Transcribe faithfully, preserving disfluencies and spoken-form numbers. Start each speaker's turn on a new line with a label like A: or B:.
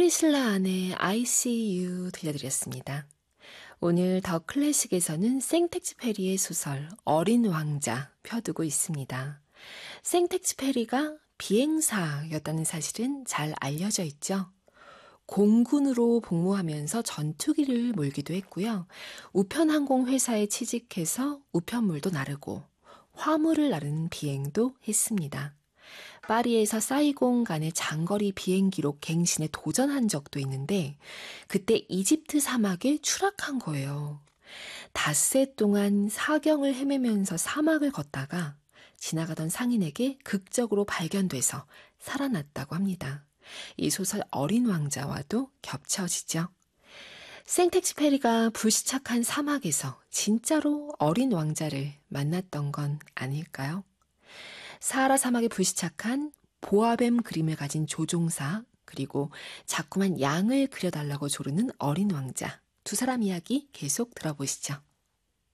A: 프리실라 안의 I See You 들려드렸습니다. 오늘 더 클래식에서는 생텍쥐페리의 소설 어린 왕자 펴두고 있습니다. 생텍쥐페리가 비행사였다는 사실은 잘 알려져 있죠. 공군으로 복무하면서 전투기를 몰기도 했고요. 우편항공회사에 취직해서 우편물도 나르고 화물을 나르는 비행도 했습니다. 파리에서 사이공 간의 장거리 비행기로 갱신에 도전한 적도 있는데 그때 이집트 사막에 추락한 거예요. 닷새 동안 사경을 헤매면서 사막을 걷다가 지나가던 상인에게 극적으로 발견돼서 살아났다고 합니다. 이 소설 어린 왕자와도 겹쳐지죠. 생텍쥐페리가 불시착한 사막에서 진짜로 어린 왕자를 만났던 건 아닐까요? 사하라 사막에 불시착한 보아뱀 그림을 가진 조종사, 그리고 자꾸만 양을 그려달라고 조르는 어린 왕자. 두 사람 이야기 계속 들어보시죠.